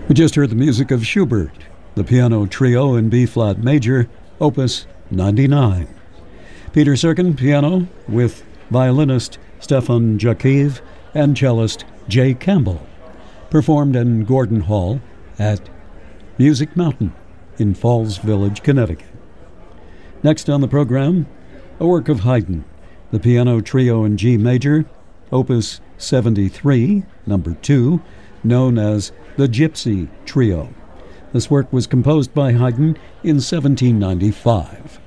We just heard the music of Schubert, the piano trio in B-flat major, Opus 99. Peter Serkin, piano, with violinist Stefan Jakiv and cellist Jay Campbell, performed in Gordon Hall at Music Mountain in Falls Village, Connecticut. Next on the program, a work of Haydn, the piano trio in G major, Opus 73, number 2, known as the Gypsy Trio. This work was composed by Haydn in 1795.